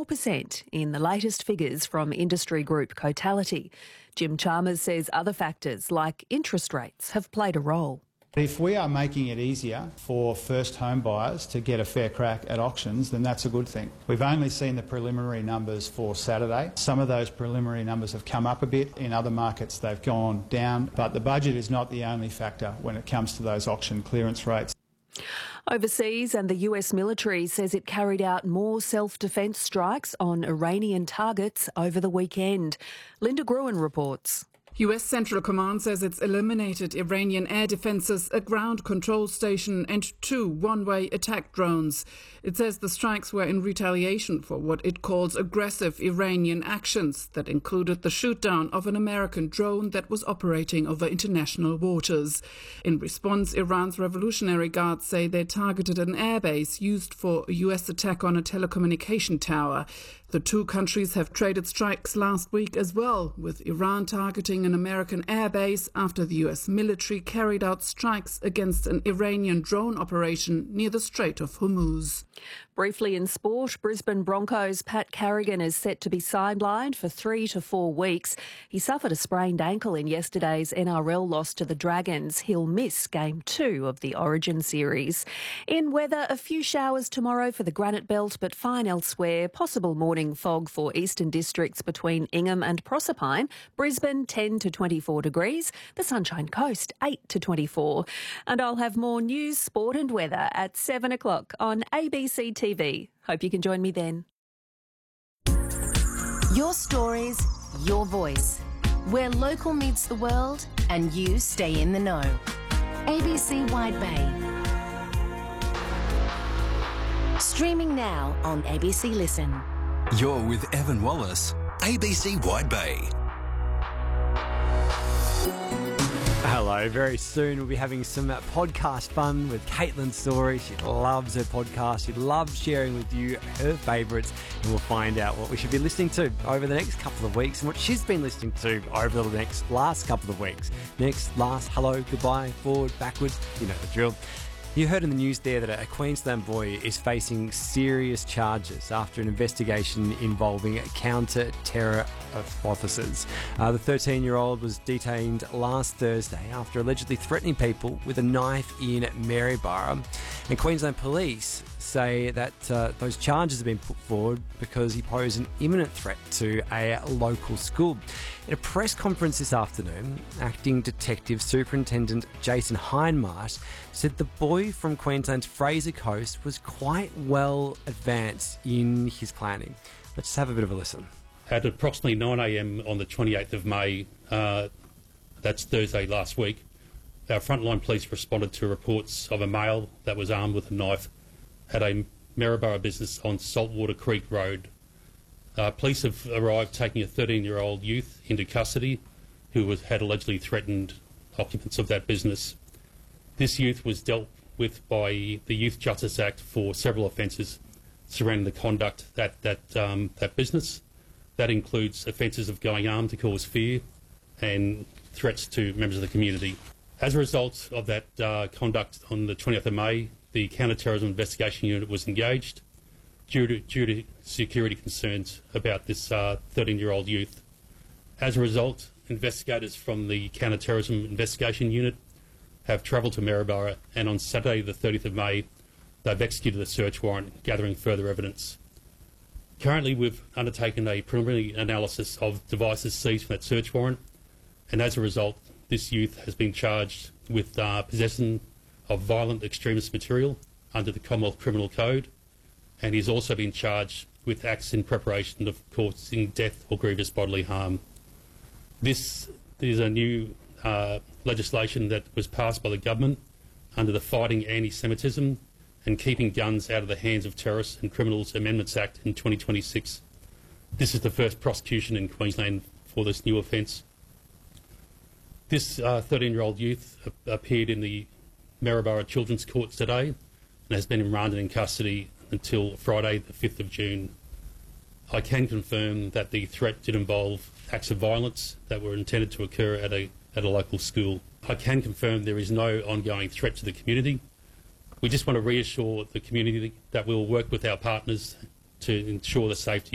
4% in the latest figures from industry group Cotality. Jim Chalmers says other factors like interest rates have played a role. If we are making it easier for first home buyers to get a fair crack at auctions, then that's a good thing. We've only seen the preliminary numbers for Saturday. Some of those preliminary numbers have come up a bit. In other markets they've gone down. But the budget is not the only factor when it comes to those auction clearance rates. Overseas, and the US military says it carried out more self-defence strikes on Iranian targets over the weekend. Linda Gruen reports. US Central Command says it's eliminated Iranian air defences, a ground control station and 2 one-way attack drones. It says the strikes were in retaliation for what it calls aggressive Iranian actions that included the shoot-down of an American drone that was operating over international waters. In response, Iran's Revolutionary Guards say they targeted an airbase used for a US attack on a telecommunication tower. The two countries have traded strikes last week as well, with Iran targeting an American airbase after the US military carried out strikes against an Iranian drone operation near the Strait of Hormuz. Briefly in sport, Brisbane Broncos' Pat Carrigan is set to be sidelined for 3 to 4 weeks. He suffered a sprained ankle in yesterday's NRL loss to the Dragons. He'll miss Game 2 of the Origin series. In weather, a few showers tomorrow for the Granite Belt, but fine elsewhere. Possible morning fog for eastern districts between Ingham and Proserpine. Brisbane 10 to 24 degrees. The Sunshine Coast 8 to 24. And I'll have more news, sport and weather at 7 o'clock on ABC TV. Hope you can join me then. Your stories, your voice. Where local meets the world and you stay in the know. ABC Wide Bay. Streaming now on ABC Listen. You're with Evan Wallace, ABC Wide Bay. Hello, very soon we'll be having some podcast fun with Caitlin Story. She loves her podcast. She loves sharing with you her favourites, and we'll find out what we should be listening to over the next couple of weeks and what she's been listening to over the last couple of weeks. Next, last, hello, goodbye, forward, backwards, you know the drill. You heard in the news there that a Queensland boy is facing serious charges after an investigation involving counter-terror officers. The 13-year-old was detained last Thursday after allegedly threatening people with a knife in Maryborough. And Queensland Police say that those charges have been put forward because he posed an imminent threat to a local school. In a press conference this afternoon, Acting Detective Superintendent Jason Hindmarsh said the boy from Queensland's Fraser Coast was quite well advanced in his planning. Let's just have a bit of a listen. At approximately 9 a.m. on the 28th of May, that's Thursday last week, our frontline police responded to reports of a male that was armed with a knife at a Maryborough business on Saltwater Creek Road. Police have arrived taking a 13-year-old youth into custody who had allegedly threatened occupants of that business. This youth was dealt with by the Youth Justice Act for several offences surrounding the conduct at that business. That includes offences of going armed to cause fear and threats to members of the community. As a result of that conduct on the 20th of May, the Counter-Terrorism Investigation Unit was engaged due to security concerns about this 13-year-old youth. As a result, investigators from the Counter-Terrorism Investigation Unit have travelled to Maryborough, and on Saturday the 30th of May they've executed a search warrant gathering further evidence. Currently we've undertaken a preliminary analysis of devices seized from that search warrant, and as a result this youth has been charged with possession of violent extremist material under the Commonwealth Criminal Code, and he's also been charged with acts in preparation of causing death or grievous bodily harm. This is a new legislation that was passed by the government under the Fighting Anti-Semitism and Keeping Guns Out of the Hands of Terrorists and Criminals Amendments Act in 2026. This is the first prosecution in Queensland for this new offence. This 13-year-old youth appeared in the Maryborough Children's Court today and has been remanded in custody until Friday the 5th of June. I can confirm that the threat did involve acts of violence that were intended to occur at a local school. I can confirm there is no ongoing threat to the community. We just want to reassure the community that we'll work with our partners to ensure the safety